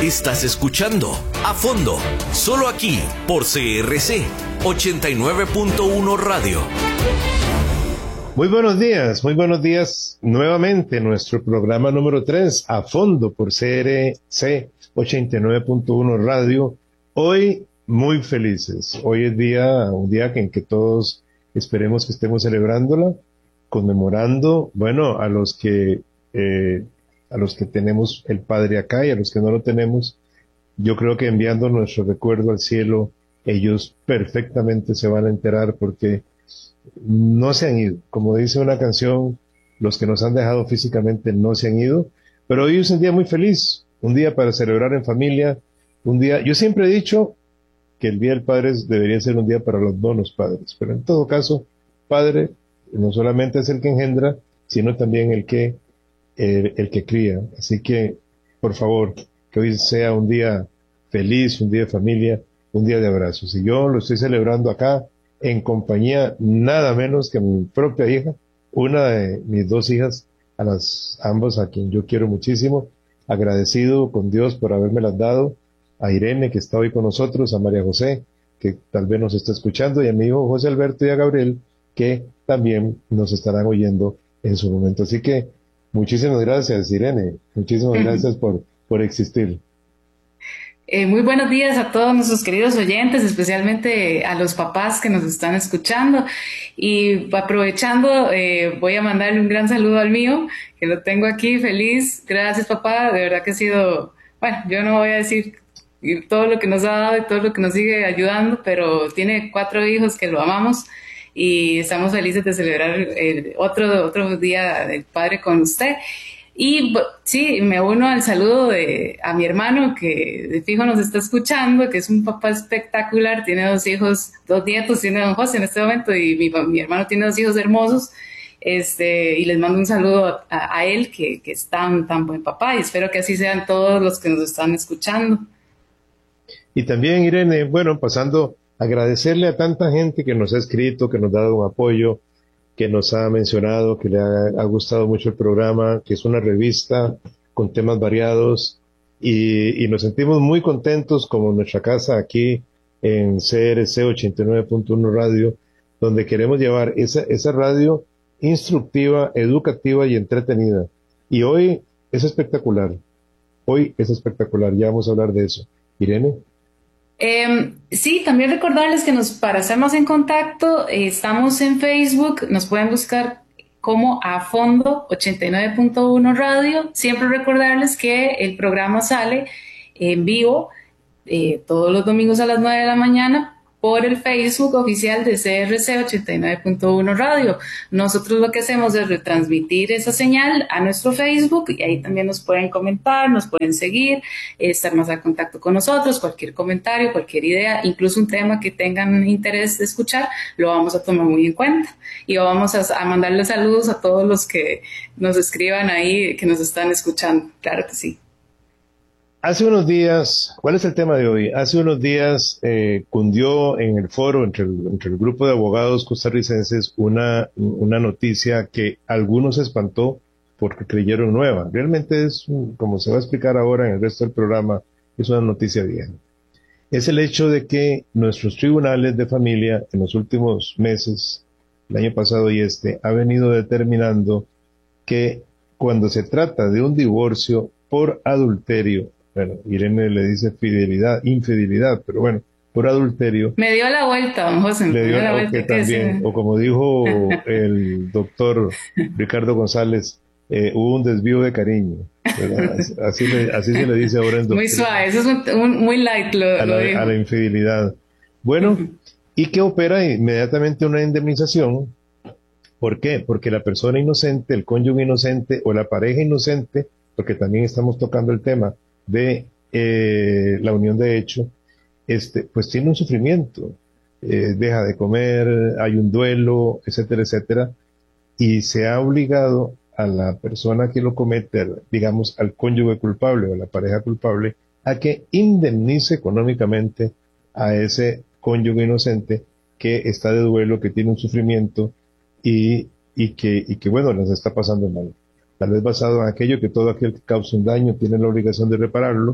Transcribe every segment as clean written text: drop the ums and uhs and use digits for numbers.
Estás escuchando A Fondo, solo aquí por CRC 89.1 Radio. Muy buenos días nuevamente, nuestro programa número 3, A Fondo por CRC 89.1 Radio. Hoy muy felices, hoy es un día en que todos esperemos que estemos celebrándola, conmemorando, bueno, a los que tenemos el Padre acá y a los que no lo tenemos, yo creo que enviando nuestro recuerdo al cielo, ellos perfectamente se van a enterar porque no se han ido. Como dice una canción, los que nos han dejado físicamente no se han ido, pero hoy es un día muy feliz, un día para celebrar en familia, un día, yo siempre he dicho que el Día del Padre debería ser un día para los donos padres, pero en todo caso, Padre no solamente es el que engendra, sino también el que cría. Así que, por favor, que hoy sea un día feliz, un día de familia, un día de abrazos. Y yo lo estoy celebrando acá en compañía nada menos que mi propia hija, una de mis dos hijas, ambas a quien yo quiero muchísimo, agradecido con Dios por habérmelas dado, a Irene, que está hoy con nosotros, a María José, que tal vez nos está escuchando, y a mi hijo José Alberto y a Gabriel, que también nos estarán oyendo en su momento. Así que muchísimas gracias, Irene. Muchísimas gracias por existir. Muy buenos días a todos nuestros queridos oyentes, especialmente a los papás que nos están escuchando. Y aprovechando, voy a mandarle un gran saludo al mío, que lo tengo aquí feliz. Gracias, papá. De verdad que ha sido, bueno, yo no voy a decir todo lo que nos ha dado y todo lo que nos sigue ayudando, pero tiene 4 hijos que lo amamos. Y estamos felices de celebrar otro día del Padre con usted. Y sí, me uno al saludo a mi hermano, que de fijo nos está escuchando, que es un papá espectacular, tiene 2 hijos, 2 nietos, tiene don José en este momento, y mi hermano tiene 2 hijos hermosos, y les mando un saludo a él, que es tan buen papá, y espero que así sean todos los que nos están escuchando. Y también, Irene, bueno, pasando agradecerle a tanta gente que nos ha escrito, que nos ha dado un apoyo, que nos ha mencionado, que le ha gustado mucho el programa, que es una revista con temas variados, y nos sentimos muy contentos como nuestra casa aquí en CRC 89.1 Radio, donde queremos llevar esa radio instructiva, educativa y entretenida. Y hoy es espectacular, ya vamos a hablar de eso. Irene. Sí, también recordarles que para estar más en contacto, estamos en Facebook, nos pueden buscar como A Fondo 89.1 Radio. Siempre recordarles que el programa sale en vivo todos los domingos a las 9 de la mañana por el Facebook oficial de CRC 89.1 Radio. Nosotros lo que hacemos es retransmitir esa señal a nuestro Facebook, y ahí también nos pueden comentar, nos pueden seguir, estar más en contacto con nosotros, cualquier comentario, cualquier idea, incluso un tema que tengan interés de escuchar, lo vamos a tomar muy en cuenta. Y vamos a mandarles saludos a todos los que nos escriban ahí, que nos están escuchando. Claro que sí. Hace unos días, ¿cuál es el tema de hoy? Hace unos días cundió en el foro entre el grupo de abogados costarricenses una noticia que algunos espantó porque creyeron nueva. Realmente es, como se va a explicar ahora en el resto del programa, es una noticia vieja. Es el hecho de que nuestros tribunales de familia en los últimos meses, el año pasado y ha venido determinando que cuando se trata de un divorcio por adulterio, bueno, Irene le dice infidelidad, pero bueno, por adulterio. Me dio la vuelta, don José. Le dio la vuelta también. O como dijo el doctor Ricardo González, hubo un desvío de cariño. Así se le dice ahora en doctor. Muy suave, eso es muy light a la infidelidad. Bueno, ¿y qué opera inmediatamente una indemnización? ¿Por qué? Porque la persona inocente, el cónyuge inocente o la pareja inocente, porque también estamos tocando el tema de la unión de hecho, pues tiene un sufrimiento, deja de comer, hay un duelo, etcétera, etcétera, y se ha obligado a la persona que lo comete, digamos, al cónyuge culpable o a la pareja culpable, a que indemnice económicamente a ese cónyuge inocente que está de duelo, que tiene un sufrimiento y que bueno, les está pasando mal. Tal vez basado en aquello que todo aquel que causa un daño tiene la obligación de repararlo,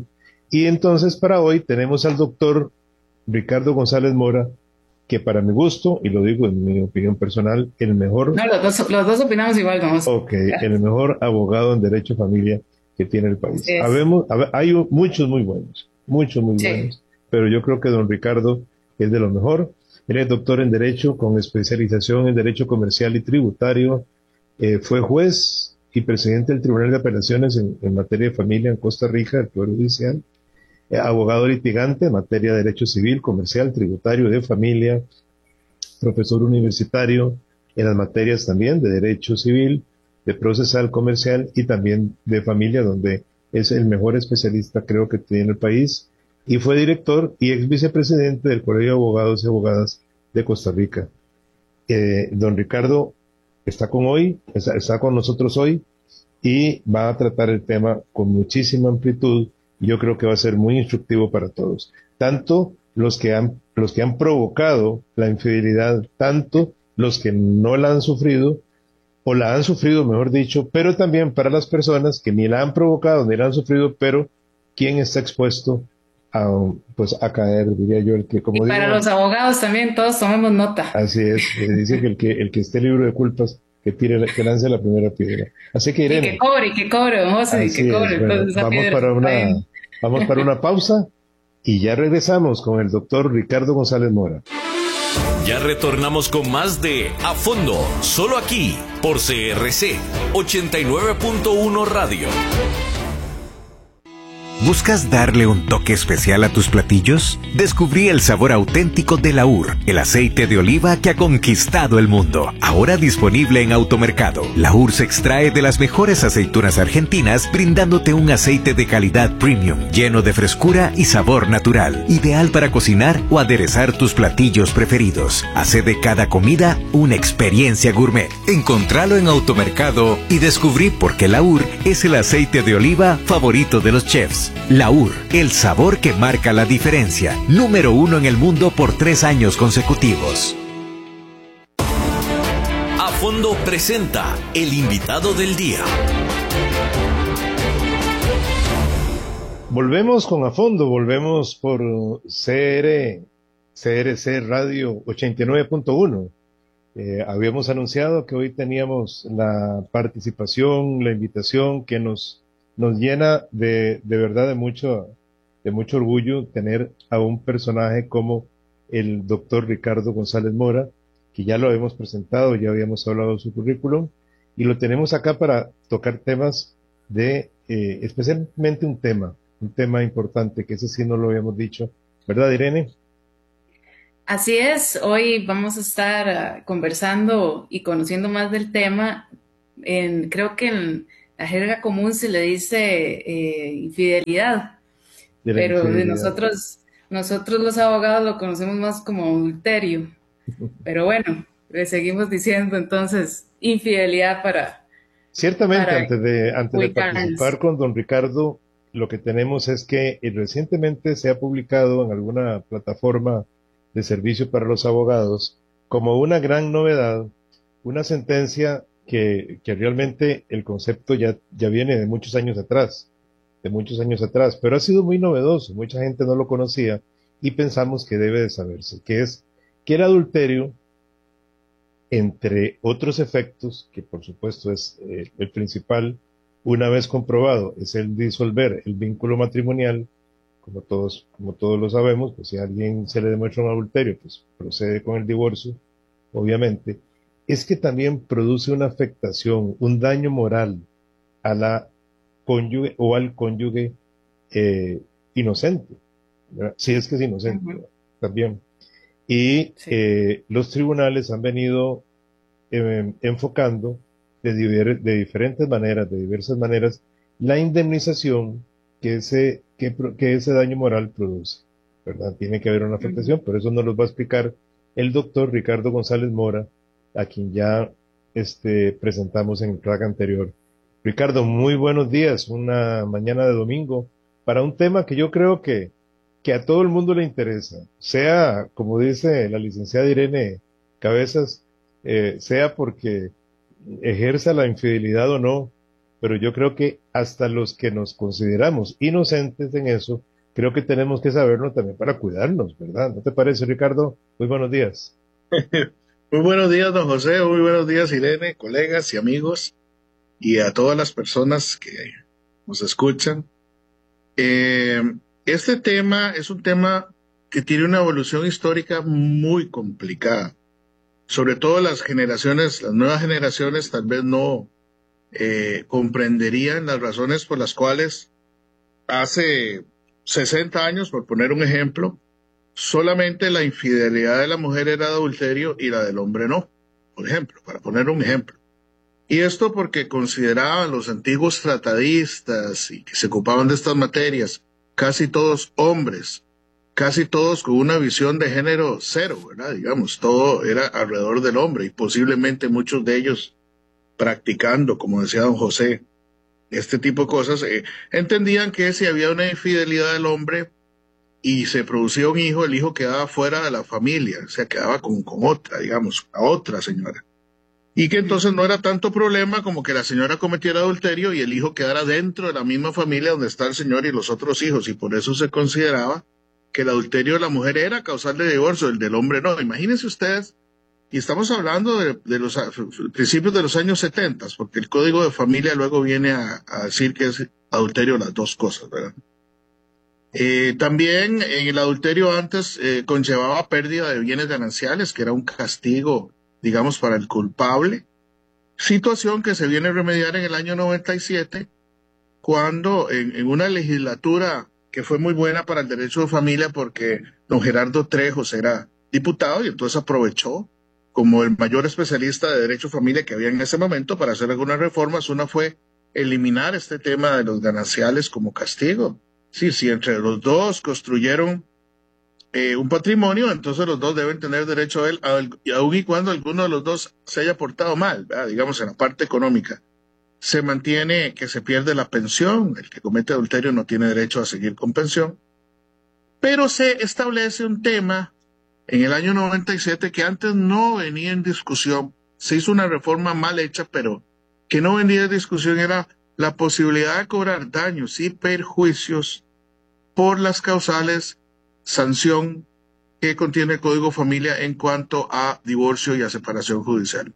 Y entonces para hoy tenemos al doctor Ricardo González Mora, que para mi gusto, y lo digo en mi opinión personal, el mejor, No, los dos opinamos igual, vamos. ok, el mejor abogado en derecho de familia que tiene el país. Así es. Hay muchos muy Sí. buenos, pero yo creo que don Ricardo es de lo mejor. Él es doctor en Derecho con especialización en Derecho Comercial y Tributario. Fue juez y presidente del Tribunal de Apelaciones en materia de familia en Costa Rica, del Poder Judicial. Abogado litigante en materia de Derecho Civil, Comercial, Tributario, de Familia. Profesor universitario en las materias también de Derecho Civil, de Procesal, Comercial y también de Familia, donde es el mejor especialista creo que tiene el país, y fue director y ex vicepresidente del Colegio de Abogados y Abogadas de Costa Rica. Don Ricardo está con nosotros hoy y va a tratar el tema con muchísima amplitud. Y yo creo que va a ser muy instructivo para todos, tanto los que han provocado la infidelidad, tanto los que no la han sufrido o la han sufrido, mejor dicho, pero también para las personas que ni la han provocado ni la han sufrido, pero quien está expuesto a, pues, a caer, diría yo, el que, Y como para digo, los abogados también, todos tomemos nota. así es, dice que el que esté libre de culpas, que lance la primera piedra. Así que Irene, Y que cobre, don José, y así que es, cobre. bueno, Entonces esa piedra está bien. vamos para una pausa y ya regresamos con el doctor Ricardo González Mora. Ya retornamos con más de A Fondo, solo aquí por CRC 89.1 Radio. ¿Buscas darle un toque especial a tus platillos? Descubrí el sabor auténtico de Laur, el aceite de oliva que ha conquistado el mundo. Ahora disponible en Automercado. Laur se extrae de las mejores aceitunas argentinas, brindándote un aceite de calidad premium, lleno de frescura y sabor natural. Ideal para cocinar o aderezar tus platillos preferidos. Hace de cada comida una experiencia gourmet. Encontralo en Automercado y descubrí por qué Laur es el aceite de oliva favorito de los chefs. Laur, el sabor que marca la diferencia. Número 1 en el mundo por 3 años consecutivos. A Fondo presenta el invitado del día. Volvemos con A Fondo, volvemos por CRC Radio 89.1. Habíamos anunciado que hoy teníamos la participación, la invitación que nos llena de verdad de mucho orgullo tener a un personaje como el doctor Ricardo González Mora, que ya lo habíamos presentado, ya habíamos hablado de su currículum, y lo tenemos acá para tocar temas especialmente un tema importante, que ese sí no lo habíamos dicho, ¿verdad, Irene? Así es, hoy vamos a estar conversando y conociendo más del tema. Creo que en la jerga común se le dice infidelidad, De la pero de infidelidad. nosotros los abogados lo conocemos más como adulterio. Pero bueno, le seguimos diciendo entonces infidelidad Ciertamente, para antes de ubicarnos. participar con don Ricardo, lo que tenemos es que recientemente se ha publicado en alguna plataforma de servicio para los abogados como una gran novedad, una sentencia que realmente el concepto ya viene de muchos años atrás, pero ha sido muy novedoso, mucha gente no lo conocía y pensamos que debe de saberse, que es que el adulterio, entre otros efectos, que por supuesto es el principal, una vez comprobado, es el disolver el vínculo matrimonial, como todos lo sabemos, pues si a alguien se le demuestra un adulterio, pues procede con el divorcio, obviamente, es que también produce una afectación, un daño moral a la cónyuge o al cónyuge inocente, ¿verdad? Si es que es inocente, Ujú. ¿verdad? También. Y Sí. los tribunales han venido enfocando de diferentes maneras, de diversas maneras, la indemnización que ese daño moral produce, ¿verdad? Tiene que haber una Ujú. afectación, por eso nos lo va a explicar el doctor Ricardo González Mora, a quien ya presentamos en el track anterior. Ricardo, muy buenos días, una mañana de domingo, para un tema que yo creo que a todo el mundo le interesa, sea, como dice la licenciada Irene Cabezas, sea porque ejerza la infidelidad o no, pero yo creo que hasta los que nos consideramos inocentes en eso, creo que tenemos que saberlo también para cuidarnos, ¿verdad? ¿No te parece, Ricardo? Muy buenos días. Muy buenos días, don José, muy buenos días, Irene, colegas y amigos, y a todas las personas que nos escuchan. Este tema es un tema que tiene una evolución histórica muy complicada. Sobre todo las nuevas generaciones tal vez no comprenderían las razones por las cuales hace 60 años, por poner un ejemplo, solamente la infidelidad de la mujer era adulterio y la del hombre no, por ejemplo, para poner un ejemplo. Y esto porque consideraban los antiguos tratadistas y que se ocupaban de estas materias, casi todos hombres, casi todos con una visión de género cero, ¿verdad? Digamos, todo era alrededor del hombre y posiblemente muchos de ellos practicando, como decía don José, este tipo de cosas, entendían que si había una infidelidad del hombre y se producía un hijo, el hijo quedaba fuera de la familia, o sea, quedaba con otra, digamos, a otra señora. Y que entonces no era tanto problema como que la señora cometiera adulterio y el hijo quedara dentro de la misma familia donde está el señor y los otros hijos, y por eso se consideraba que el adulterio de la mujer era causal de divorcio, el del hombre no. Imagínense ustedes, y estamos hablando de los principios de los años 70, porque el Código de Familia luego viene a decir que es adulterio las dos cosas, ¿verdad? También en el adulterio antes conllevaba pérdida de bienes gananciales, que era un castigo, digamos, para el culpable. Situación que se viene a remediar en el año 97, cuando en una legislatura que fue muy buena para el derecho de familia, porque don Gerardo Trejos era diputado y entonces aprovechó como el mayor especialista de derecho de familia que había en ese momento para hacer algunas reformas. Una fue eliminar este tema de los gananciales como castigo. Sí, entre los dos construyeron un patrimonio, entonces los dos deben tener derecho a él, aun y cuando alguno de los dos se haya portado mal, ¿verdad? Digamos en la parte económica. Se mantiene que se pierde la pensión, el que comete adulterio no tiene derecho a seguir con pensión, pero se establece un tema en el año 97 que antes no venía en discusión. Se hizo una reforma mal hecha, pero que no venía en discusión, era la posibilidad de cobrar daños y perjuicios por las causales sanción que contiene el Código de Familia en cuanto a divorcio y a separación judicial.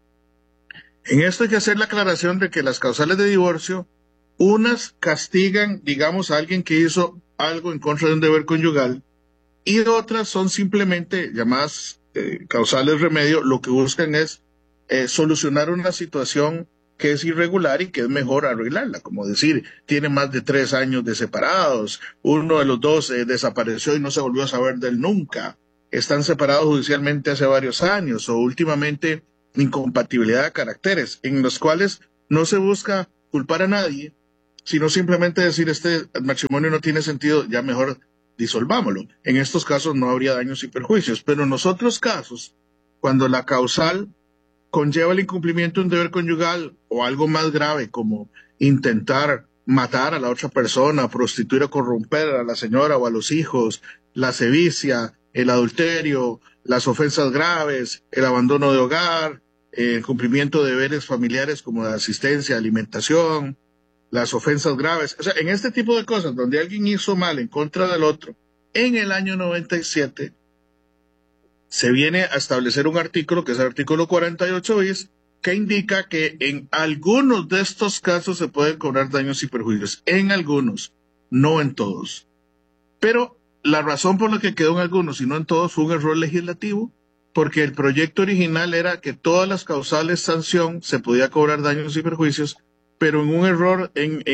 En esto hay que hacer la aclaración de que las causales de divorcio, unas castigan, digamos, a alguien que hizo algo en contra de un deber conyugal, y otras son simplemente llamadas causales remedio. Lo que buscan es solucionar una situación que es irregular y que es mejor arreglarla, como decir, tiene más de 3 años de separados, uno de los dos desapareció y no se volvió a saber de él nunca, están separados judicialmente hace varios años, o últimamente incompatibilidad de caracteres, en los cuales no se busca culpar a nadie, sino simplemente decir, este matrimonio no tiene sentido, ya mejor disolvámoslo. En estos casos no habría daños y perjuicios, pero en los otros casos, cuando la causal conlleva el incumplimiento de un deber conyugal o algo más grave como intentar matar a la otra persona, prostituir o corromper a la señora o a los hijos, la sevicia, el adulterio, las ofensas graves, el abandono de hogar, el cumplimiento de deberes familiares como de asistencia, alimentación, las ofensas graves. O sea, en este tipo de cosas donde alguien hizo mal en contra del otro, en el año 97 se viene a establecer un artículo, que es el artículo 48 bis, que indica que en algunos de estos casos se pueden cobrar daños y perjuicios. En algunos, no en todos. Pero la razón por la que quedó en algunos y no en todos fue un error legislativo, porque el proyecto original era que todas las causales sanción se podía cobrar daños y perjuicios, pero en un error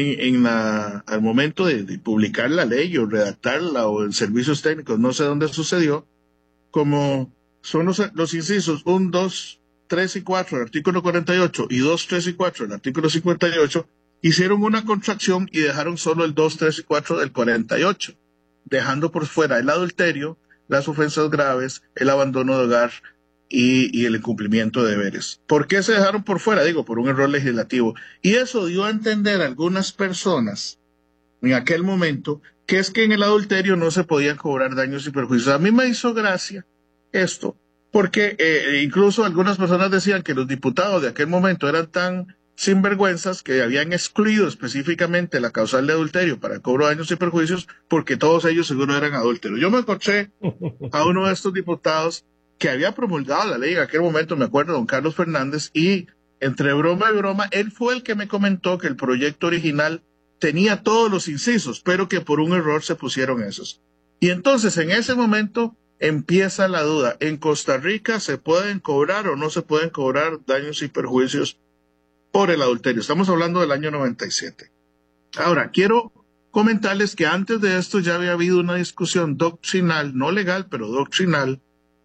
al momento de publicar la ley o redactarla o en servicios técnicos, no sé dónde sucedió, como son los incisos 1, 2, 3 y 4 del artículo 48 y 2, 3 y 4 del artículo 58, hicieron una contracción y dejaron solo el 2, 3 y 4 del 48, dejando por fuera el adulterio, las ofensas graves, el abandono de hogar y el incumplimiento de deberes. ¿Por qué se dejaron por fuera? Digo, por un error legislativo. Y eso dio a entender a algunas personas en aquel momento que es que en el adulterio no se podían cobrar daños y perjuicios. A mí me hizo gracia esto, porque incluso algunas personas decían que los diputados de aquel momento eran tan sinvergüenzas que habían excluido específicamente la causal de adulterio para el cobro de daños y perjuicios porque todos ellos seguro eran adúlteros. Yo me encontré a uno de estos diputados que había promulgado la ley en aquel momento, me acuerdo, don Carlos Fernández, y entre broma y broma, él fue el que me comentó que el proyecto original tenía todos los incisos, pero que por un error se pusieron esos. Y entonces en ese momento empieza la duda. ¿En Costa Rica se pueden cobrar o no se pueden cobrar daños y perjuicios por el adulterio? Estamos hablando del año 97. Ahora, quiero comentarles que antes de esto ya había habido una discusión doctrinal, no legal, pero doctrinal,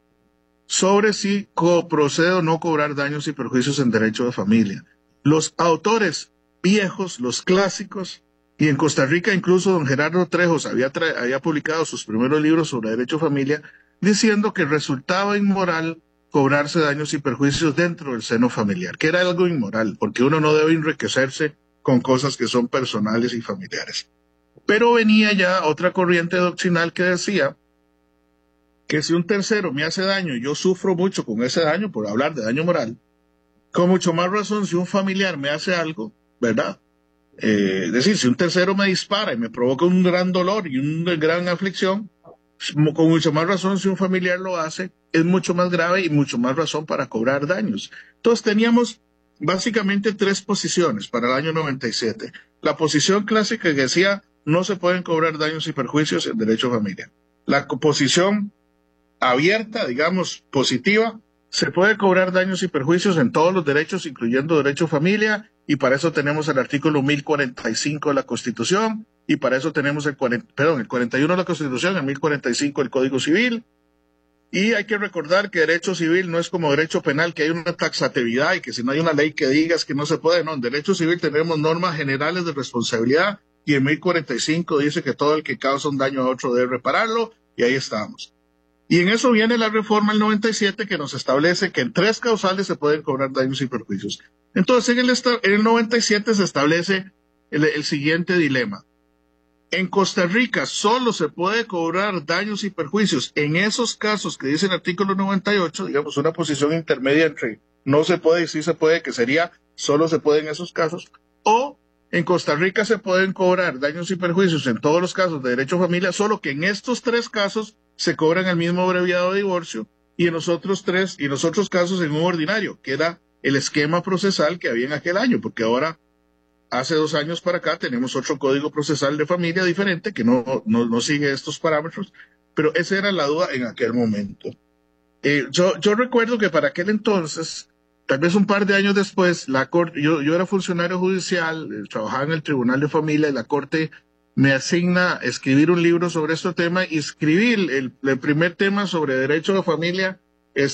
sobre si procede o no cobrar daños y perjuicios en derecho de familia. Los autores viejos, los clásicos, y en Costa Rica incluso don Gerardo Trejos había publicado sus primeros libros sobre derecho de familia, diciendo que resultaba inmoral cobrarse daños y perjuicios dentro del seno familiar, que era algo inmoral, porque uno no debe enriquecerse con cosas que son personales y familiares. Pero venía ya otra corriente doctrinal que decía que si un tercero me hace daño y yo sufro mucho con ese daño, por hablar de daño moral, con mucho más razón si un familiar me hace algo, ¿verdad? Es decir, si un tercero me dispara y me provoca un gran dolor y una gran aflicción, con mucho más razón si un familiar lo hace, es mucho más grave y mucho más razón para cobrar daños. Entonces teníamos básicamente tres posiciones para el año 97. La posición clásica que decía no se pueden cobrar daños y perjuicios en derecho de familia. La posición abierta, digamos, positiva, se puede cobrar daños y perjuicios en todos los derechos, incluyendo derecho a familia, y para eso tenemos el artículo 1045 de la Constitución, y para eso tenemos el 41 de la Constitución, el 1045 del Código Civil, y hay que recordar que derecho civil no es como derecho penal, que hay una taxatividad y que si no hay una ley que diga que no se puede, no, en derecho civil tenemos normas generales de responsabilidad, y el 1045 dice que todo el que causa un daño a otro debe repararlo, y ahí estamos. Y en eso viene la reforma del 97 que nos establece que en tres causales se pueden cobrar daños y perjuicios. Entonces en el 97 se establece el siguiente dilema. En Costa Rica solo se puede cobrar daños y perjuicios en esos casos que dice el artículo 98, digamos una posición intermedia entre no se puede y sí se puede, que sería solo se puede en esos casos, o en Costa Rica se pueden cobrar daños y perjuicios en todos los casos de derecho a familia, solo que en estos tres casos se cobran el mismo abreviado de divorcio y en los otros casos en un ordinario, que era el esquema procesal que había en aquel año, porque ahora, hace 2 años para acá, tenemos otro código procesal de familia diferente que no sigue estos parámetros, pero esa era la duda en aquel momento. Yo recuerdo que para aquel entonces, tal vez un par de años después, la corte, yo era funcionario judicial, trabajaba en el Tribunal de Familia y la Corte me asigna escribir un libro sobre este tema y escribí el primer tema sobre derecho de familia que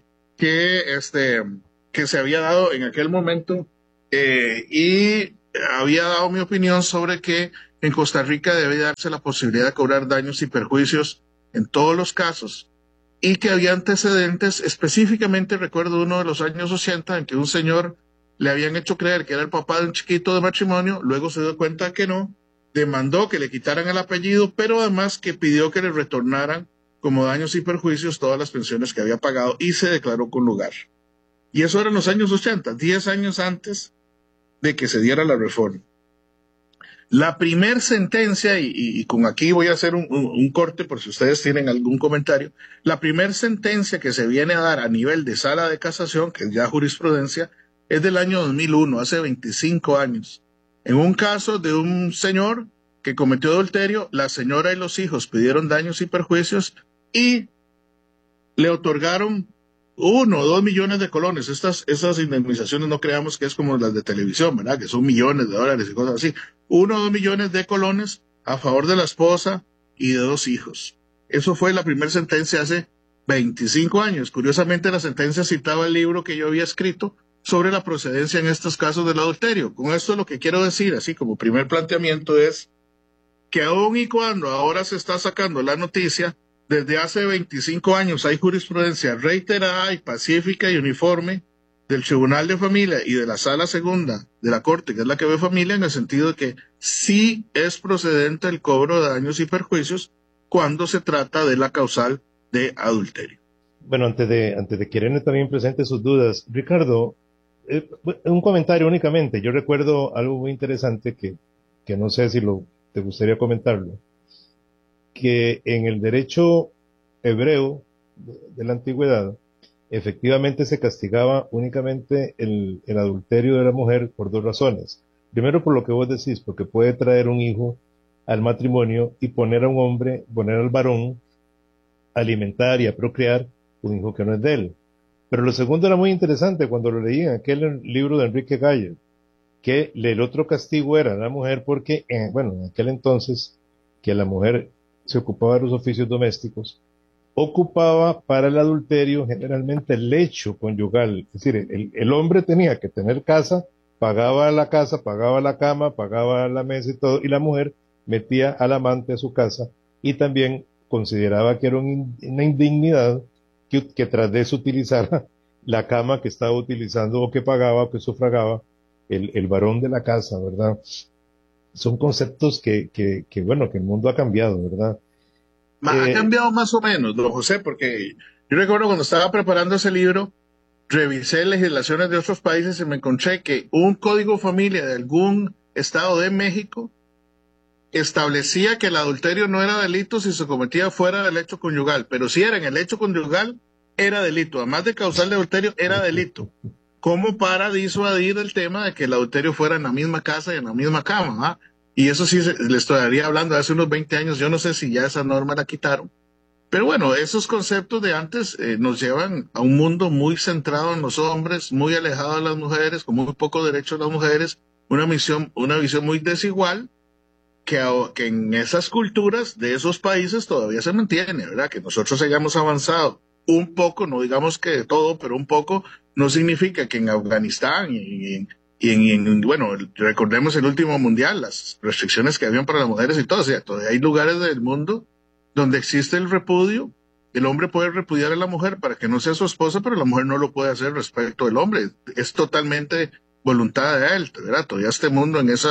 se había dado en aquel momento y había dado mi opinión sobre que en Costa Rica debe darse la posibilidad de cobrar daños y perjuicios en todos los casos y que había antecedentes, específicamente recuerdo uno de los años 80 en que un señor le habían hecho creer que era el papá de un chiquito de matrimonio, luego se dio cuenta que no, demandó que le quitaran el apellido, pero además que pidió que le retornaran como daños y perjuicios todas las pensiones que había pagado y se declaró con lugar. Y eso era en los años 80, 10 años antes de que se diera la reforma. La primer sentencia, y con aquí voy a hacer un corte por si ustedes tienen algún comentario, la primer sentencia que se viene a dar a nivel de sala de casación, que es ya jurisprudencia, es del año 2001, hace 25 años. En un caso de un señor que cometió adulterio, la señora y los hijos pidieron daños y perjuicios y le otorgaron 1 o 2 millones de colones. Estas indemnizaciones no creamos que es como las de televisión, ¿verdad? Que son millones de dólares y cosas así. 1 o 2 millones de colones a favor de la esposa y de 2 hijos. Eso fue la primera sentencia hace 25 años. Curiosamente, la sentencia citaba el libro que yo había escrito sobre la procedencia en estos casos del adulterio. Con esto lo que quiero decir, así como primer planteamiento, es que aun y cuando ahora se está sacando la noticia, desde hace 25 años hay jurisprudencia reiterada y pacífica y uniforme del Tribunal de Familia y de la Sala Segunda de la Corte, que es la que ve familia, en el sentido de que sí es procedente el cobro de daños y perjuicios cuando se trata de la causal de adulterio. Bueno, antes de que Irene también presente sus dudas, Ricardo, un comentario únicamente. Yo recuerdo algo muy interesante que no sé si te gustaría comentarlo, que en el derecho hebreo de la antigüedad, efectivamente se castigaba únicamente el adulterio de la mujer por dos razones. Primero, por lo que vos decís, porque puede traer un hijo al matrimonio y poner a un hombre, poner al varón a alimentar y a procrear un hijo que no es de él. Pero lo segundo era muy interesante cuando lo leí en aquel libro de Enrique Galler, que el otro castigo era la mujer porque, bueno, en aquel entonces, que la mujer se ocupaba de los oficios domésticos, ocupaba para el adulterio generalmente el lecho conyugal. Es decir, el hombre tenía que tener casa, pagaba la cama, pagaba la mesa y todo, y la mujer metía al amante a su casa y también consideraba que era una indignidad que tras de eso utilizara la cama que estaba utilizando o que pagaba o que sufragaba el varón de la casa, ¿verdad? Son conceptos bueno, que el mundo ha cambiado, ¿verdad? Ha cambiado más o menos, don José, porque yo recuerdo cuando estaba preparando ese libro, revisé legislaciones de otros países y me encontré que un código familia de algún estado de México establecía que el adulterio no era delito si se cometía fuera del hecho conyugal, pero si era en el hecho conyugal, era delito. Además de causar adulterio, era delito. Como para disuadir el tema de que el adulterio fuera en la misma casa y en la misma cama, ¿ah? Y eso sí, le estaría hablando de hace unos 20 años, yo no sé si ya esa norma la quitaron. Pero bueno, esos conceptos de antes nos llevan a un mundo muy centrado en los hombres, muy alejado de las mujeres, con muy poco derecho a las mujeres, una visión muy desigual, que en esas culturas de esos países todavía se mantiene, ¿verdad? Que nosotros hayamos avanzado un poco, no digamos que de todo, pero un poco, no significa que en Afganistán bueno, recordemos el último mundial, las restricciones que habían para las mujeres y todo, o sea, todavía hay lugares del mundo donde existe el repudio. El hombre puede repudiar a la mujer para que no sea su esposa, pero la mujer no lo puede hacer respecto del hombre. Es totalmente voluntad de él, ¿verdad? Todavía este mundo en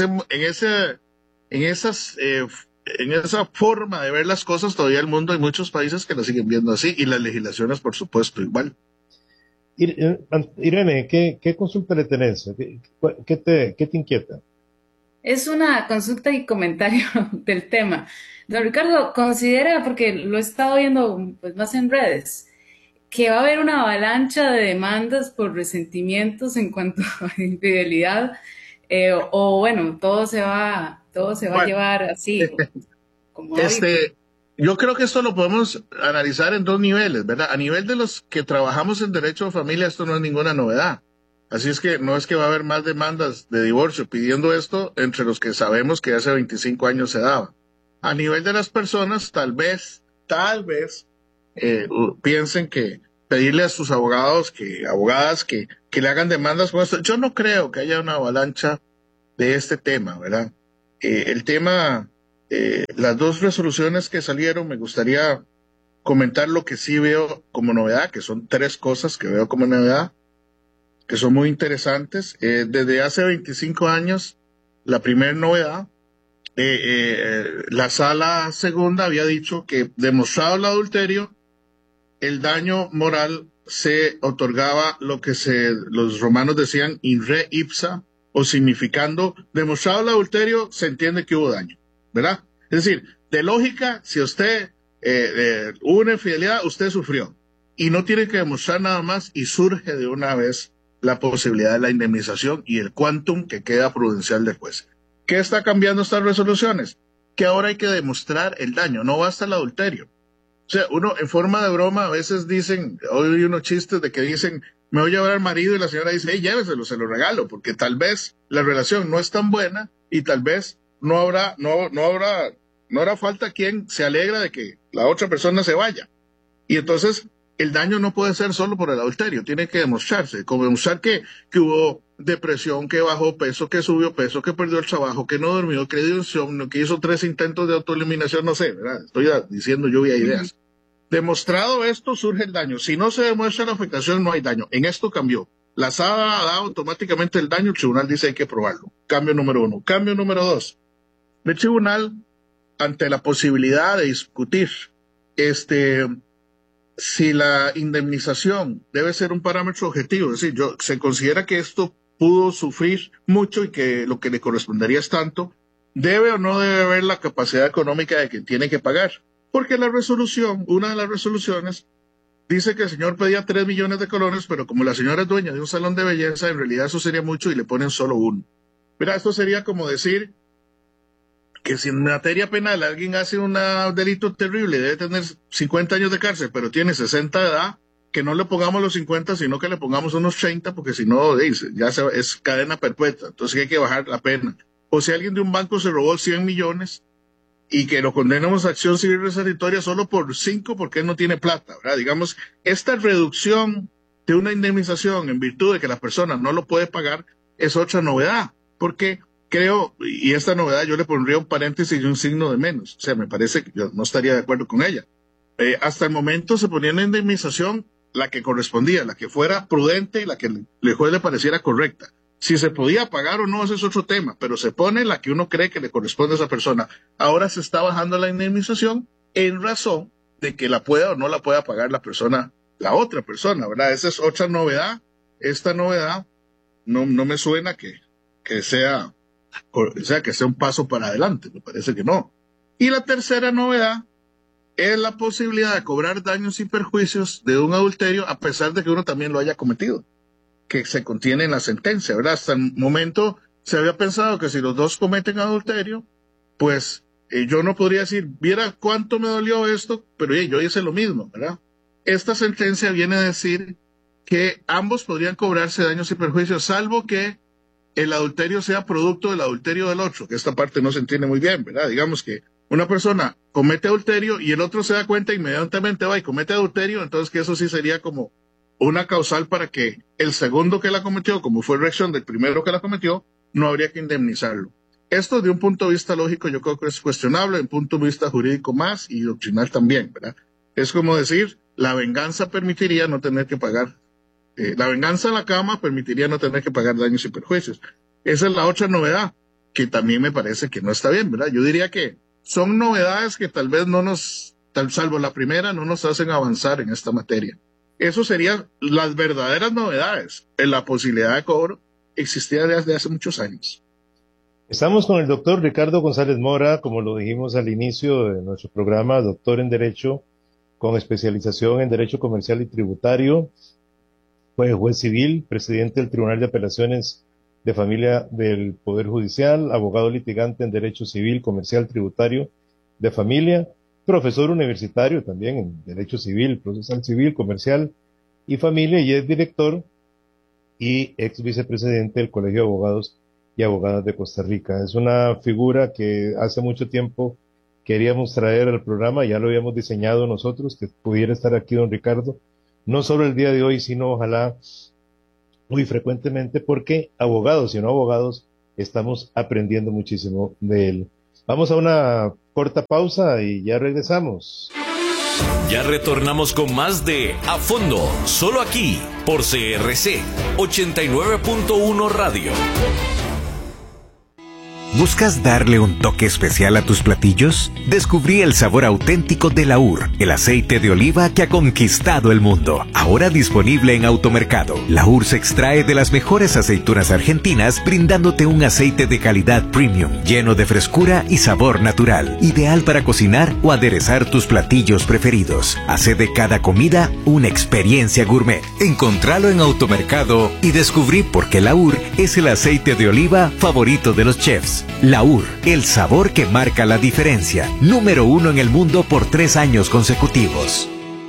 esa forma de ver las cosas, todavía el mundo hay muchos países que la siguen viendo así, y las legislaciones, por supuesto, igual. Irene, ¿qué consulta le tenés? ¿Qué te inquieta? Es una consulta y comentario del tema. Don Ricardo, considera, porque lo he estado viendo pues, más en redes, que va a haber una avalancha de demandas por resentimientos en cuanto a infidelidad, o bueno, todo se va a llevar así, como yo creo que esto lo podemos analizar en dos niveles, ¿verdad? A nivel de los que trabajamos en derecho de familia, esto no es ninguna novedad. Así es que no es que va a haber más demandas de divorcio pidiendo esto entre los que sabemos que hace 25 años se daba. A nivel de las personas, tal vez, piensen que pedirle a sus abogados, abogadas que le hagan demandas con esto. Yo no creo que haya una avalancha de este tema, ¿verdad? El tema, las dos resoluciones que salieron, me gustaría comentar lo que sí veo como novedad, que son tres cosas que veo como novedad, que son muy interesantes. Desde hace 25 años, la primera novedad, la sala segunda había dicho que demostrado el adulterio, el daño moral se otorgaba lo que los romanos decían in re ipsa, o significando, demostrado el adulterio, se entiende que hubo daño, ¿verdad? Es decir, de lógica, si usted hubo una infidelidad, usted sufrió, y no tiene que demostrar nada más, y surge de una vez la posibilidad de la indemnización y el quantum que queda prudencial del juez. ¿Qué está cambiando estas resoluciones? Que ahora hay que demostrar el daño, no basta el adulterio. O sea, uno en forma de broma a veces dicen, oí unos chistes de que dicen, me voy a llevar al marido, y la señora dice, hey, lléveselo, se lo regalo, porque tal vez la relación no es tan buena y tal vez no hará falta quien se alegra de que la otra persona se vaya. Y entonces el daño no puede ser solo por el adulterio, tiene que demostrarse, como demostrar que hubo depresión, que bajó peso, que subió peso, que perdió el trabajo, que no durmió, que dio insomnio, que hizo 3 intentos de autoeliminación, no sé, ¿verdad? Estoy diciendo lluvia de ideas. Demostrado esto, surge el daño. Si no se demuestra la afectación, no hay daño. En esto cambió. La SADA da automáticamente el daño, el tribunal dice hay que probarlo. Cambio número 1. Cambio número 2. El tribunal, ante la posibilidad de discutir si la indemnización debe ser un parámetro objetivo, es decir, se considera que esto pudo sufrir mucho y que lo que le correspondería es tanto, debe o no debe haber la capacidad económica de quien tiene que pagar. Porque la resolución, una de las resoluciones, dice que el señor pedía 3 millones de colones, pero como la señora es dueña de un salón de belleza, en realidad eso sería mucho y le ponen solo uno. Mira, esto sería como decir que si en materia penal alguien hace un delito terrible, debe tener 50 años de cárcel, pero tiene 60 de edad, que no le pongamos los 50, sino que le pongamos unos 30, porque si no, ya es cadena perpetua, entonces hay que bajar la pena. O si alguien de un banco se robó 100 millones y que lo condenemos a acción civil resarcitoria solo por 5 porque él no tiene plata, ¿verdad? Digamos, esta reducción de una indemnización en virtud de que la persona no lo puede pagar es otra novedad, porque creo, y esta novedad yo le pondría un paréntesis y un signo de menos, o sea, me parece que yo no estaría de acuerdo con ella. Hasta el momento se ponía una indemnización la que correspondía, la que fuera prudente y la que el juez le pareciera correcta. Si se podía pagar o no, ese es otro tema, pero se pone la que uno cree que le corresponde a esa persona. Ahora se está bajando la indemnización en razón de que la pueda o no la pueda pagar la persona, la otra persona, ¿verdad? Esa es otra novedad. Esta novedad no me suena que sea un paso para adelante, me parece que no. Y la tercera novedad es la posibilidad de cobrar daños y perjuicios de un adulterio a pesar de que uno también lo haya cometido, que se contiene en la sentencia, ¿verdad? Hasta el momento se había pensado que si los dos cometen adulterio, pues yo no podría decir, viera cuánto me dolió esto, pero yo hice lo mismo, ¿verdad? Esta sentencia viene a decir que ambos podrían cobrarse daños y perjuicios, salvo que el adulterio sea producto del adulterio del otro, que esta parte no se entiende muy bien, ¿verdad? Digamos que una persona comete adulterio y el otro se da cuenta inmediatamente va y comete adulterio, entonces que eso sí sería como una causal para que el segundo que la cometió, como fue reacción del primero que la cometió, no habría que indemnizarlo. Esto de un punto de vista lógico yo creo que es cuestionable, de un punto de vista jurídico más y doctrinal también, ¿verdad? Es como decir, la venganza permitiría no tener que pagar, la venganza en la cama permitiría no tener que pagar daños y perjuicios. Esa es la otra novedad, que también me parece que no está bien, ¿verdad? Yo diría que son novedades que tal vez salvo la primera, no nos hacen avanzar en esta materia. Eso serían las verdaderas novedades. En la posibilidad de cobro existía desde hace muchos años. Estamos con el doctor Ricardo González Mora, como lo dijimos al inicio de nuestro programa, doctor en Derecho, con especialización en Derecho Comercial y Tributario. Fue juez civil, presidente del Tribunal de Apelaciones de Familia del Poder Judicial, abogado litigante en Derecho Civil, Comercial, Tributario de Familia, profesor universitario también en Derecho Civil, Procesal Civil, Comercial y Familia, y es director y ex vicepresidente del Colegio de Abogados y Abogadas de Costa Rica. Es una figura que hace mucho tiempo queríamos traer al programa, ya lo habíamos diseñado nosotros, que pudiera estar aquí don Ricardo, no solo el día de hoy, sino ojalá muy frecuentemente, porque abogados y no abogados estamos aprendiendo muchísimo de él. Vamos a una corta pausa y ya regresamos. Ya retornamos con más de A Fondo, solo aquí, por CRC 89.1 Radio. ¿Buscas darle un toque especial a tus platillos? Descubrí el sabor auténtico de Laur, el aceite de oliva que ha conquistado el mundo. Ahora disponible en Automercado. Laur se extrae de las mejores aceitunas argentinas, brindándote un aceite de calidad premium, lleno de frescura y sabor natural. Ideal para cocinar o aderezar tus platillos preferidos. Hace de cada comida una experiencia gourmet. Encontralo en Automercado y descubrí por qué Laur es el aceite de oliva favorito de los chefs. Laur, el sabor que marca la diferencia. Número 1 en el mundo por 3 años consecutivos.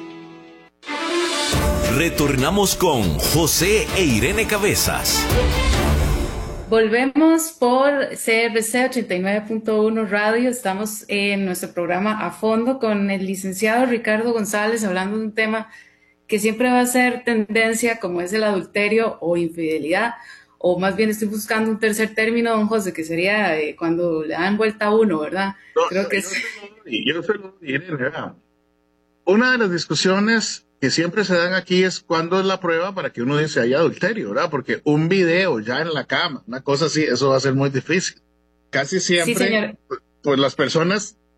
Retornamos con José e Irene Cabezas. Volvemos por CRC 89.1 Radio. Estamos en nuestro programa A Fondo con el licenciado Ricardo González, hablando de un tema que siempre va a ser tendencia, como es el adulterio o infidelidad. O más bien estoy buscando un tercer término, don José, que sería cuando le dan vuelta a uno, ¿verdad? No, creo que yo se lo diré, ¿verdad? Una de las discusiones que siempre se dan aquí es cuándo es la prueba para que uno dice hay adulterio, ¿verdad? Porque un video ya en la cama, una cosa así, eso va a ser muy difícil. Casi siempre, sí, señor. Pues las personas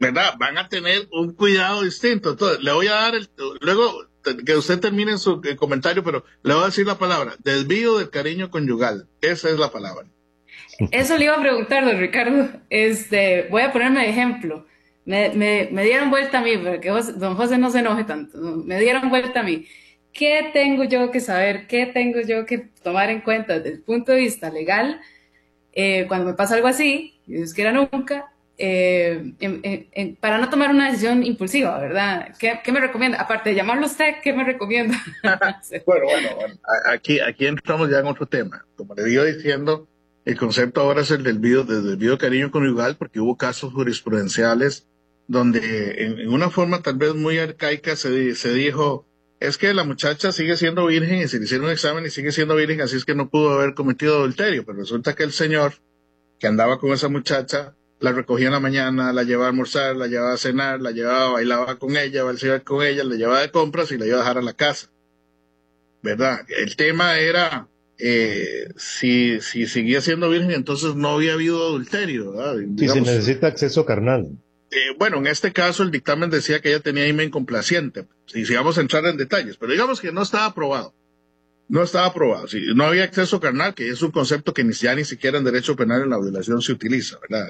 ¿verdad? Van a tener un cuidado distinto. Entonces, le voy a dar, luego que usted termine su comentario, pero le voy a decir la palabra, desvío del cariño conyugal. Esa es la palabra. Eso le iba a preguntar, don Ricardo. Voy a ponerme de ejemplo. Me dieron vuelta a mí, para que don José no se enoje tanto. Me dieron vuelta a mí. ¿Qué tengo yo que saber? ¿Qué tengo yo que tomar en cuenta desde el punto de vista legal cuando me pasa algo así? Y Dios quiera nunca. Para no tomar una decisión impulsiva, ¿verdad? ¿Qué me recomienda? Aparte de llamarlo usted, ¿qué me recomienda? Bueno. Aquí entramos ya en otro tema. Como le iba diciendo, el concepto ahora es el del desvío de cariño conyugal, porque hubo casos jurisprudenciales donde en una forma tal vez muy arcaica se dijo, es que la muchacha sigue siendo virgen y se le hicieron un examen y sigue siendo virgen, así es que no pudo haber cometido adulterio. Pero resulta que el señor que andaba con esa muchacha la recogía en la mañana, la llevaba a almorzar, la llevaba a cenar, la llevaba, bailaba con ella, bailaba con ella, la llevaba de compras y la iba a dejar a la casa. ¿Verdad? El tema era si seguía siendo virgen, entonces no había habido adulterio, ¿verdad? Si se necesita acceso carnal. Bueno, en este caso el dictamen decía que ella tenía himen complaciente, y si vamos a entrar en detalles, pero digamos que no estaba aprobado. No estaba aprobado. Si no había acceso carnal, que es un concepto que ya ni siquiera en derecho penal en la violación se utiliza, ¿verdad?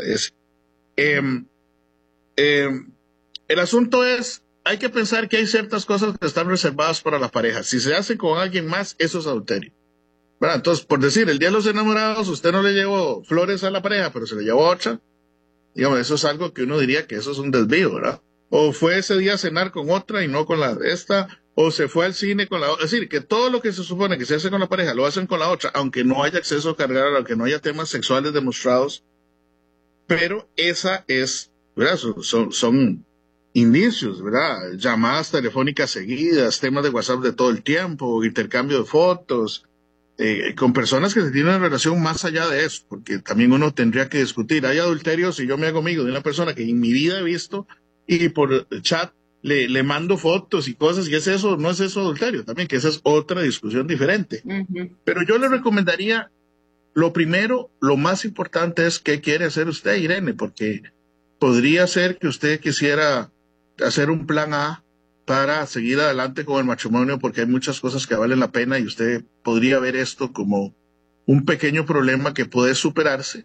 El asunto es, hay que pensar que hay ciertas cosas que están reservadas para la pareja. Si se hace con alguien más, eso es adulterio, ¿verdad? Entonces, por decir, el día de los enamorados, usted no le llevó flores a la pareja, pero se le llevó otra. Digamos, eso es algo que uno diría que eso es un desvío, ¿verdad? O fue ese día a cenar con otra y no con la de esta, o se fue al cine con la otra. Es decir, que todo lo que se supone que se hace con la pareja lo hacen con la otra, aunque no haya acceso carnal, aunque no haya temas sexuales demostrados. Pero esa es, ¿verdad? Son indicios, ¿verdad? Llamadas telefónicas seguidas, temas de WhatsApp de todo el tiempo, intercambio de fotos, con personas que se tienen una relación más allá de eso, porque también uno tendría que discutir. Hay adulterios si yo me hago amigo de una persona que en mi vida he visto y por chat le mando fotos y cosas, y es eso, no es eso adulterio también, que esa es otra discusión diferente. Pero yo le recomendaría, lo primero, lo más importante es qué quiere hacer usted, Irene, porque podría ser que usted quisiera hacer un plan A para seguir adelante con el matrimonio, porque hay muchas cosas que valen la pena y usted podría ver esto como un pequeño problema que puede superarse.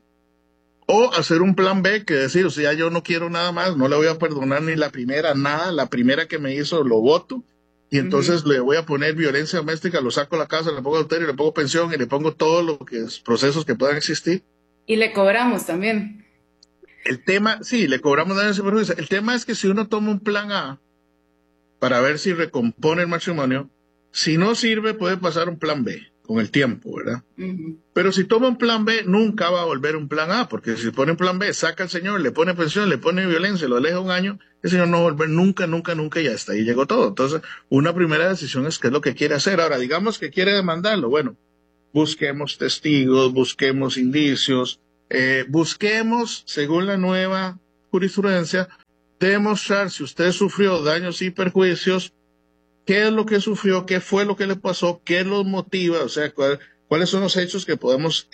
O hacer un plan B, que decir, o sea, yo no quiero nada más, no le voy a perdonar ni la primera, nada, la primera que me hizo lo voto, y entonces le voy a poner violencia doméstica, lo saco a la casa, le pongo adulterio, le pongo pensión y le pongo todo lo que es procesos que puedan existir. Y le cobramos también. El tema, sí, le cobramos daños y perjuicios. El tema es que si uno toma un plan A para ver si recompone el matrimonio, si no sirve puede pasar un plan B con el tiempo, ¿verdad? Pero si toma un plan B, nunca va a volver un plan A, porque si pone un plan B, saca al señor, le pone pensión, le pone violencia, lo aleja un año, el señor no va a volver nunca, y hasta ahí llegó todo. Entonces, una primera decisión es qué es lo que quiere hacer. Ahora, digamos que quiere demandarlo, bueno, busquemos testigos, busquemos indicios, busquemos, según la nueva jurisprudencia, demostrar si usted sufrió daños y perjuicios, qué es lo que sufrió, qué fue lo que le pasó, qué los motiva, o sea, cuáles son los hechos que podemos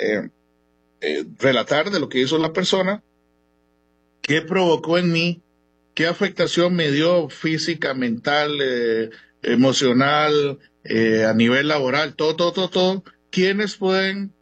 relatar de lo que hizo la persona, qué provocó en mí, qué afectación me dio física, mental, emocional, a nivel laboral, todo. ¿Quiénes pueden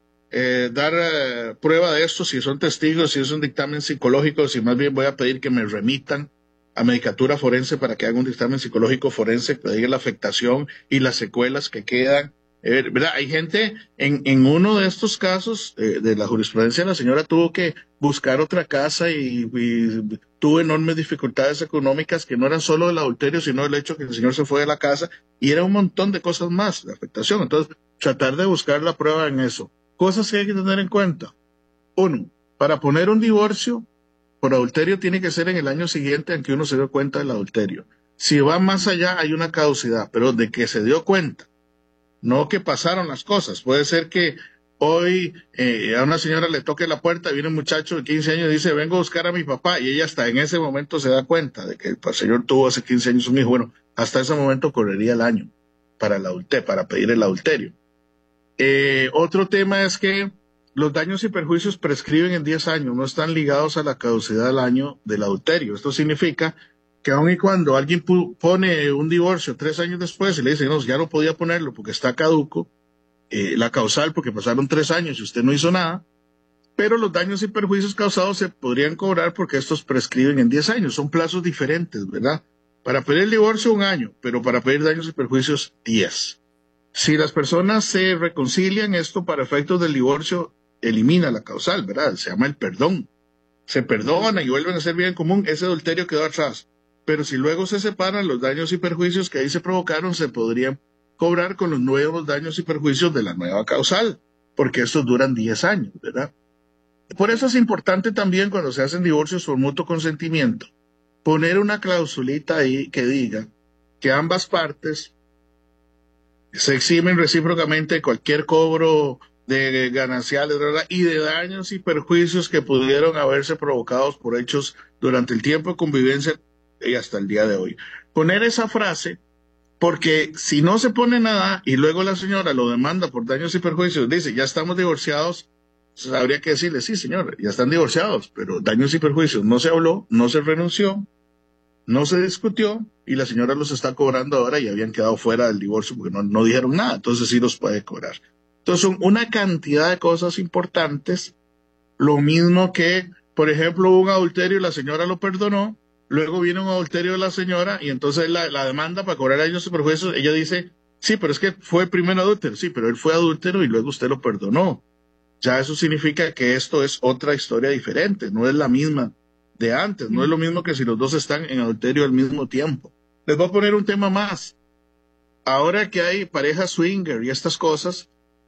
dar prueba de esto? Si son testigos, si es un dictamen psicológico, si más bien voy a pedir que me remitan a medicatura forense para que haga un dictamen psicológico forense que diga la afectación y las secuelas que quedan. ¿Verdad? Hay gente, en uno de estos casos de la jurisprudencia, la señora tuvo que buscar otra casa y tuvo enormes dificultades económicas que no eran solo del adulterio, sino el hecho que el señor se fue de la casa, y era un montón de cosas más de afectación. Entonces, tratar de buscar la prueba en eso. Cosas que hay que tener en cuenta. Uno, para poner un divorcio por adulterio tiene que ser en el año siguiente en que uno se dio cuenta del adulterio. Si va más allá, hay una caducidad, pero de que se dio cuenta, no que pasaron las cosas. Puede ser que hoy a una señora le toque la puerta, viene un muchacho de 15 años y dice, vengo a buscar a mi papá, y ella hasta en ese momento se da cuenta de que el señor tuvo hace 15 años un hijo. Bueno, hasta ese momento correría el año para pedir el adulterio. Otro tema es que los daños y perjuicios prescriben en 10 años, no están ligados a la caducidad del año del adulterio. Esto significa que aun y cuando alguien pone un divorcio 3 años después y le dice, no, ya no podía ponerlo porque está caduco, la causal porque pasaron 3 años y usted no hizo nada, pero los daños y perjuicios causados se podrían cobrar porque estos prescriben en 10 años. Son plazos diferentes, ¿verdad? Para pedir el divorcio 1 año, pero para pedir daños y perjuicios 10. Si las personas se reconcilian, esto para efectos del divorcio elimina la causal, ¿verdad? Se llama el perdón. Se perdonan y vuelven a ser bien común, ese adulterio quedó atrás. Pero si luego se separan, los daños y perjuicios que ahí se provocaron se podrían cobrar con los nuevos daños y perjuicios de la nueva causal, porque estos duran 10 años, ¿verdad? Por eso es importante también cuando se hacen divorcios por mutuo consentimiento, poner una clausulita ahí que diga que ambas partes se eximen recíprocamente de cualquier cobro de gananciales, ¿verdad? Y de daños y perjuicios que pudieron haberse provocados por hechos durante el tiempo de convivencia y hasta el día de hoy. Poner esa frase, porque si no se pone nada y luego la señora lo demanda por daños y perjuicios, dice, ya estamos divorciados, habría que decirle, sí señor, ya están divorciados, pero daños y perjuicios no se habló, no se renunció, no se discutió y la señora los está cobrando ahora y habían quedado fuera del divorcio porque no dijeron nada, entonces sí los puede cobrar. Entonces son una cantidad de cosas importantes, lo mismo que, por ejemplo, un adulterio y la señora lo perdonó, luego viene un adulterio de la señora y entonces la demanda para cobrar daños y perjuicios, ella dice, sí, pero es que fue primero adúltero, sí, pero él fue adúltero y luego usted lo perdonó. Ya eso significa que esto es otra historia diferente, no es la misma de antes, no es lo mismo que si los dos están en adulterio al mismo tiempo. Les voy a poner un tema más. Ahora que hay pareja swinger y estas cosas,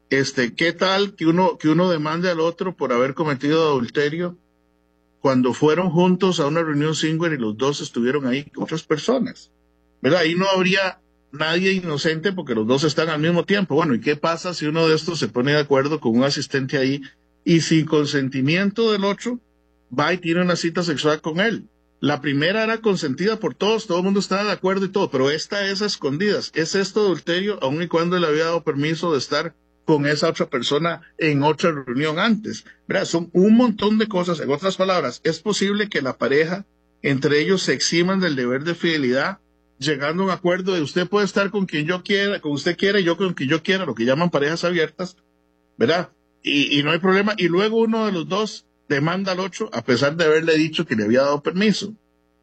¿qué tal que uno demande al otro por haber cometido adulterio cuando fueron juntos a una reunión swinger y los dos estuvieron ahí con otras personas? ¿Verdad? Ahí no habría nadie inocente porque los dos están al mismo tiempo. Bueno, ¿y qué pasa si uno de estos se pone de acuerdo con un asistente ahí y sin consentimiento del otro va y tiene una cita sexual con él? La primera era consentida por todos, todo el mundo estaba de acuerdo y todo, pero esta es a escondidas. ¿Es esto adulterio aun y cuando él había dado permiso de estar con esa otra persona en otra reunión antes? ¿Verdad? Son un montón de cosas. En otras palabras, es posible que la pareja, entre ellos, se eximan del deber de fidelidad, llegando a un acuerdo de usted puede estar con quien yo quiera, con usted quiera y yo con quien yo quiera, lo que llaman parejas abiertas, ¿verdad? Y no hay problema. Y luego uno de los dos demanda al otro a pesar de haberle dicho que le había dado permiso.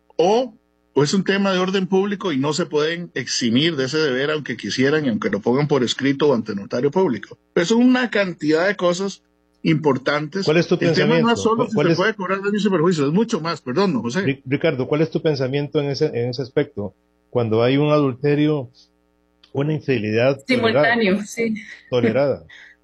O es un tema de orden público y no se pueden eximir de ese deber aunque quisieran y aunque lo pongan por escrito o ante notario público. Pero es una cantidad de cosas importantes. ¿Cuál es tu pensamiento? El tema no es solo si se puede cobrar daños y perjuicios, es mucho más, perdón, ¿no, José? Ricardo, ¿cuál es tu pensamiento en ese aspecto? Cuando hay un adulterio, una infidelidad simultáneo, sí. Tolerada.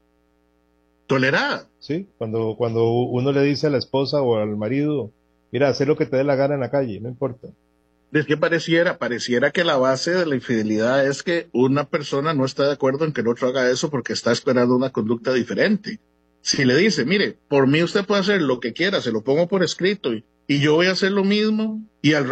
¿Tolerada? Sí, cuando uno le dice a la esposa o al marido, mira, haz lo que te dé la gana en la calle, no importa. Es que pareciera que la base de la infidelidad es que una persona no está de acuerdo en que el otro haga eso porque está esperando una conducta diferente. Si le dice, mire, por mí usted puede hacer lo que quiera, se lo pongo por escrito y yo voy a hacer lo mismo y al